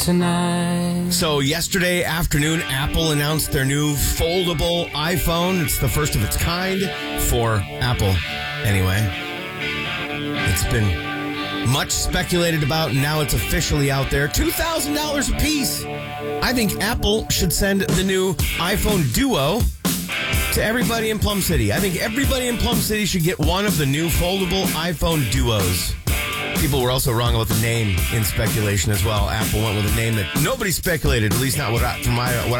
tonight. So yesterday afternoon, Apple announced their new foldable iPhone. It's the first of its kind for Apple, anyway. It's been much speculated about, and now it's officially out there. $2,000 a piece. I think Apple should send the new iPhone Duo to everybody in Plum City. I think everybody in Plum City should get one of the new foldable iPhone Duos. People were also wrong about the name in speculation as well. Apple went with a name that nobody speculated, at least not what